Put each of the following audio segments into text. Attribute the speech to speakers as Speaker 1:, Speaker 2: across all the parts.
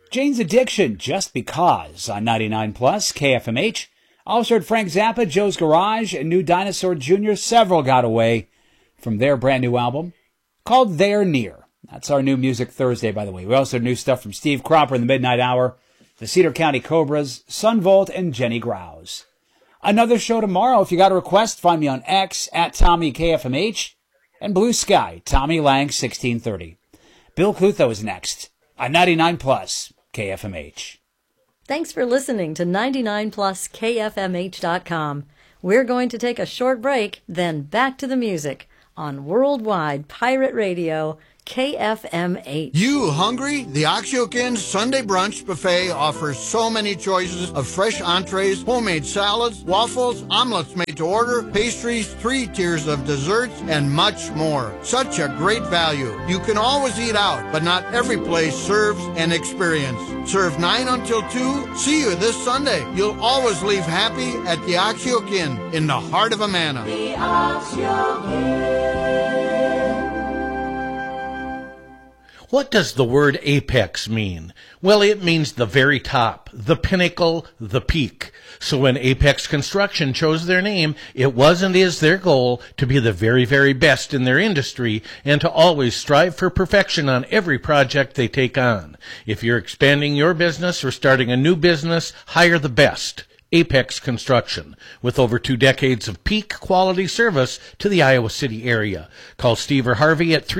Speaker 1: Jane's Addiction, Just Because, on 99 Plus, KFMH. Also heard Frank Zappa, Joe's Garage, and New Dinosaur Jr. Several got away from their brand new album called They're Near. That's our new Music Thursday, by the way. We also had new stuff from Steve Cropper in the Midnight Hour, the Cedar County Cobras, Sun Volt, and Jenny Grouse. Another show tomorrow. If you got a request, find me on X at Tommy KFMH and Blue Sky, Tommy Lang 1630. Bill Kutho is next on 99 Plus KFMH.
Speaker 2: Thanks for listening to 99pluskfmh.com. We're going to take a short break, then back to the music on Worldwide Pirate Radio, KFMH.
Speaker 3: You hungry? The Oxyokin Sunday Brunch Buffet offers so many choices of fresh entrees, homemade salads, waffles, omelets made to order, pastries, 3 tiers of desserts, and much more. Such a great value. You can always eat out, but not every place serves an experience. Serve 9 until 2. See you this Sunday. You'll always leave happy at the Oxyokin in the heart of Amana.
Speaker 4: The Oxyokin.
Speaker 5: What does the word apex mean? Well, it means the very top, the pinnacle, the peak. So when Apex Construction chose their name, it was and is their goal to be the very, very best in their industry and to always strive for perfection on every project they take on. If you're expanding your business or starting a new business, hire the best. Apex Construction, with over 2 decades of peak quality service to the Iowa City area. Call Steve or Harvey at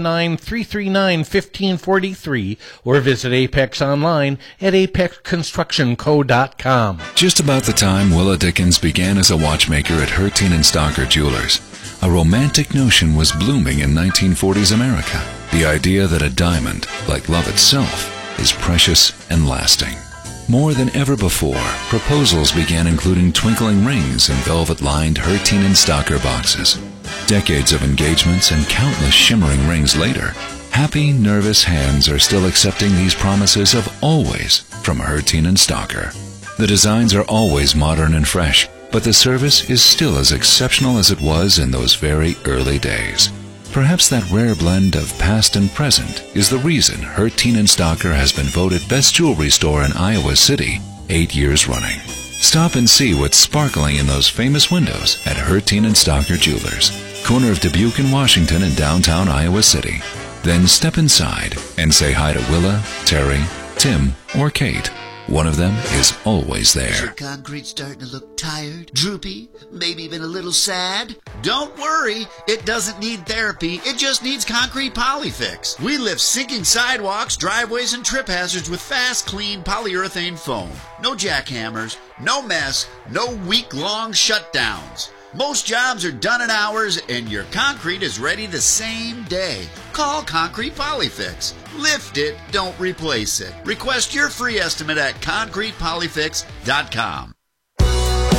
Speaker 5: 319-339-1543 or visit Apex online at apexconstructionco.com.
Speaker 6: Just about the time Willa Dickens began as a watchmaker at Herteen and Stocker Jewelers, a romantic notion was blooming in 1940s America. The idea that a diamond, like love itself, is precious and lasting. More than ever before, proposals began including twinkling rings in velvet-lined Herteen and Stocker boxes. Decades of engagements and countless shimmering rings later, happy, nervous hands are still accepting these promises of always from Herteen and Stocker. The designs are always modern and fresh, but the service is still as exceptional as it was in those very early days. Perhaps that rare blend of past and present is the reason Herteen and Stocker has been voted best jewelry store in Iowa City 8 years running. Stop and see what's sparkling in those famous windows at Herteen and Stocker Jewelers, corner of Dubuque and Washington in downtown Iowa City. Then step inside and say hi to Willa, Terry, Tim, or Kate. One of them is always there.
Speaker 7: Is your concrete starting to look tired, droopy, maybe even a little sad? Don't worry, it doesn't need therapy, it just needs Concrete Polyfix. We lift sinking sidewalks, driveways, and trip hazards with fast, clean polyurethane foam. No jackhammers, no mess, no week-long shutdowns. Most jobs are done in hours, and your concrete is ready the same day. Call Concrete Polyfix. Lift it, don't replace it. Request your free estimate at concretepolyfix.com.